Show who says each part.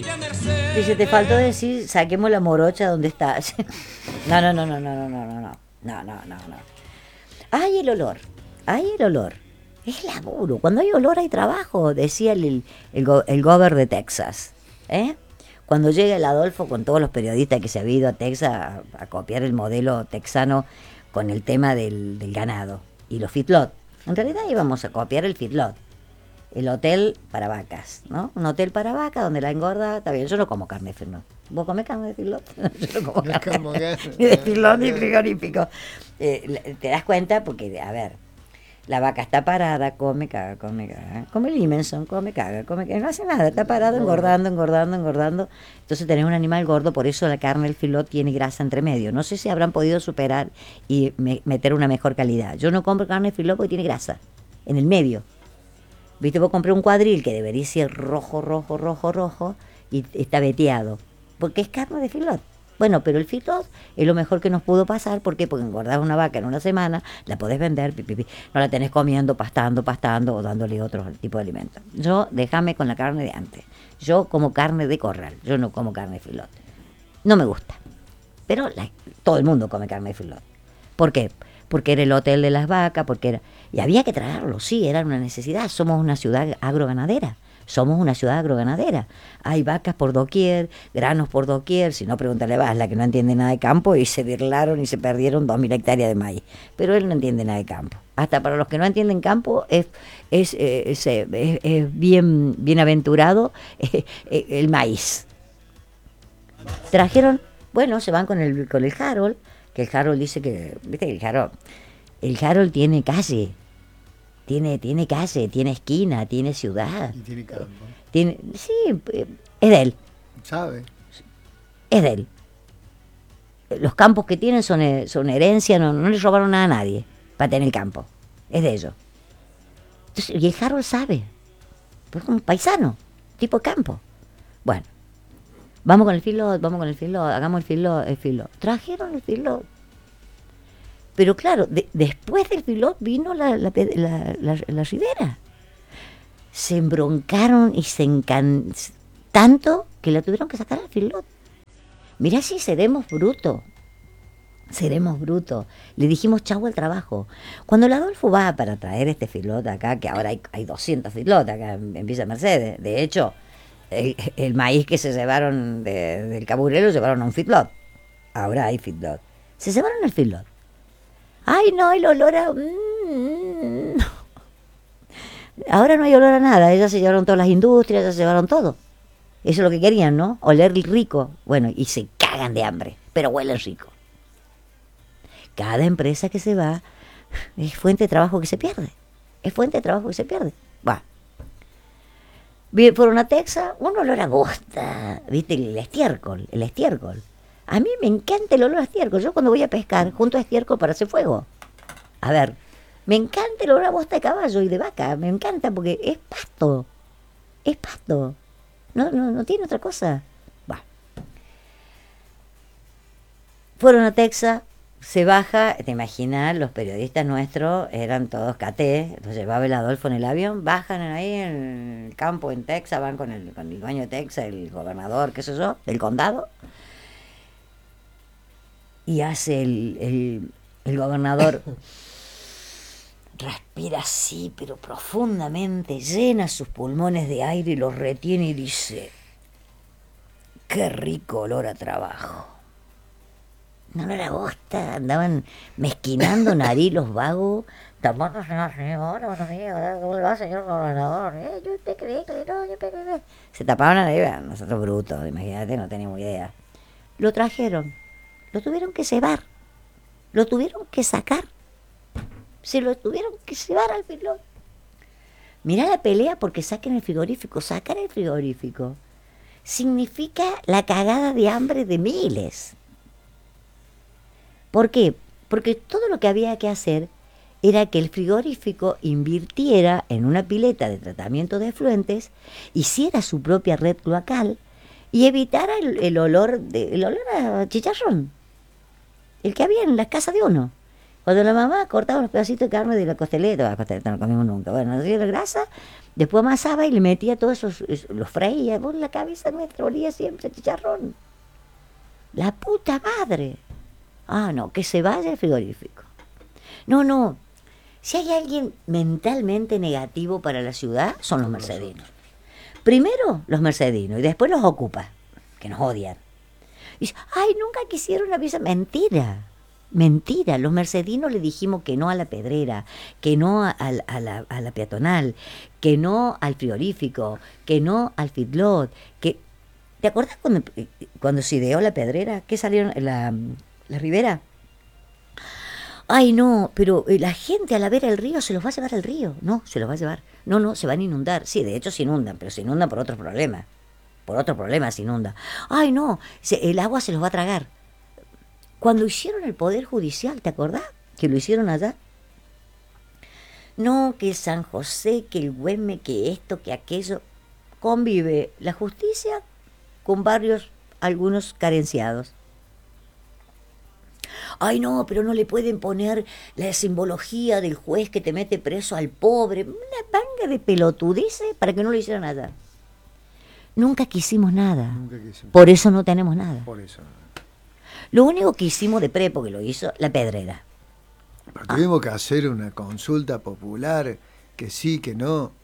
Speaker 1: Dice, te faltó decir, saquemos la morocha donde está. No, no, no, no, no, no, no, no, no, no, no, no, no. Ay, el olor, ay, el olor. Es laburo. Cuando hay olor hay trabajo, decía el gober de Texas. ¿Eh? Cuando llega el Adolfo con todos los periodistas que se había ido a Texas a copiar el modelo texano con el tema del ganado y los feedlot. En realidad íbamos a copiar el feedlot, el hotel para vacas, ¿no? Un hotel para vacas donde la engorda, está bien, yo no como carne de feedlot. ¿Vos comés carne de feedlot? Yo no como carne ni de feedlot ni frigorífico. Te das cuenta porque, a ver, la vaca está parada, come, caga, come, caga. Come el Limenson, come, caga, no hace nada, está parado engordando, engordando, engordando. Entonces tenés un animal gordo, por eso la carne del filot tiene grasa entre medio. No sé si habrán podido superar y meter una mejor calidad. Yo no compro carne de filot porque tiene grasa en el medio. Viste, vos compré un cuadril que debería ser rojo, rojo, rojo, rojo y está veteado, porque es carne de filot. Bueno, pero el filot es lo mejor que nos pudo pasar. ¿Por qué? Porque engordás una vaca en una semana, la podés vender, no la tenés comiendo, pastando o dándole otro tipo de alimento. Yo, déjame con la carne de antes. Yo como carne de corral, yo no como carne de filot. No me gusta. Pero todo el mundo come carne de filot. ¿Por qué? Porque era el hotel de las vacas, porque era... Y había que traerlo, sí, era una necesidad. Somos una ciudad agroganadera. Somos una ciudad agroganadera. Hay vacas por doquier, granos por doquier. Si no, pregúntale a Basla, que no entiende nada de campo, y se birlaron y se perdieron 2.000 hectáreas de maíz. Pero él no entiende nada de campo. Hasta para los que no entienden campo es bien bienaventurado el maíz. Trajeron, bueno, se van con el Harold, que el Harold dice que, viste, el Harold tiene calle. Tiene calle, tiene esquina, tiene ciudad.
Speaker 2: Y tiene campo.
Speaker 1: Sí, es de él.
Speaker 2: ¿Sabe?
Speaker 1: Es de él. Los campos que tienen son herencia, no le robaron nada a nadie para tener el campo. Es de ellos. Entonces, y el Harold sabe. Pues un paisano, tipo campo. Bueno, vamos con el filot, hagamos el filot. Trajeron el filot. Pero claro, después del filot vino la ribera. Se embroncaron y tanto que la tuvieron que sacar al filot. Mirá si seremos brutos. Le dijimos chau al trabajo. Cuando el Adolfo va para traer este filot acá, que ahora hay 200 filot acá en Villa Mercedes. De hecho, el maíz que se llevaron del Caburé lo llevaron a un filot. Ahora hay filot. Se llevaron el filot. Ay, no, el olor a... Ahora no hay olor a nada. Ellas se llevaron todas las industrias, ellas se llevaron todo. Eso es lo que querían, ¿no? Oler rico. Bueno, y se cagan de hambre, pero huelen rico. Cada empresa que se va es fuente de trabajo que se pierde. Bueno. Fueron a Texas, un olor a bosta. ¿Viste? El estiércol. A mí me encanta el olor a estiércol. Yo cuando voy a pescar, junto a estiércol para hacer fuego. A ver, me encanta el olor a bosta de caballo y de vaca. Me encanta porque es pasto. No tiene otra cosa. Bueno. Fueron a Texas, se baja, te imaginas, los periodistas nuestros eran todos caté, los llevaba el Adolfo en el avión, bajan ahí en el campo en Texas, van con el dueño de Texas, el gobernador, qué sé yo, del condado. Y hace el gobernador, respira así, pero profundamente, llena sus pulmones de aire y los retiene y dice, qué rico olor a trabajo. No era bosta, andaban mezquinando nariz los vagos, tapando, señor, buenos días, ¿cómo le va, señor gobernador? Se tapaban la nariz, nosotros brutos, imagínate, no teníamos idea. Lo trajeron. Lo tuvieron que llevar, lo tuvieron que sacar, se lo tuvieron que llevar al filot. Mirá la pelea porque saquen el frigorífico. Sacar el frigorífico significa la cagada de hambre de miles. ¿Por qué? Porque todo lo que había que hacer era que el frigorífico invirtiera en una pileta de tratamiento de efluentes, hiciera su propia red cloacal y evitara el olor a chicharrón, el que había en las casas de uno. Cuando la mamá cortaba los pedacitos de carne de la costeleta no comimos nunca. Bueno, hacía la grasa, después amasaba y le metía todos los freía. Vos la cabeza nuestra olía siempre a chicharrón. La puta madre. Ah, no, que se vaya el frigorífico. No, no. Si hay alguien mentalmente negativo para la ciudad, son los mercedinos. Primero los mercedinos y después los ocupas, que nos odian. Y dice, ay, nunca quisieron una pieza. Mentira. Mentira, los mercedinos le dijimos que no a la pedrera, que no a la peatonal, que no al frigorífico, que no al feedlot, que... ¿Te acuerdas cuando se ideó la pedrera? ¿Qué salieron? La ribera. Ay, no, pero la gente a la vera del río se los va a llevar al río. No, se los va a llevar. No, no, se van a inundar. Sí, de hecho se inundan, pero se inundan por otros problemas. Por otro problema se inunda. Ay, no, el agua se los va a tragar. Cuando hicieron el Poder Judicial, ¿te acordás? Que lo hicieron allá. No, que el San José, que el Güeme, que esto, que aquello. Convive la justicia con barrios, algunos carenciados. Ay, no, pero no le pueden poner la simbología del juez que te mete preso al pobre. Una manga de pelotudeces para que no lo hicieran allá. Nunca quisimos nada.
Speaker 2: Nunca quisimos.
Speaker 1: Por eso no tenemos nada.
Speaker 2: Por eso.
Speaker 1: Lo único que hicimos de prepo, que lo hizo la pedrera.
Speaker 2: Pero tuvimos que hacer una consulta popular, que sí, que no.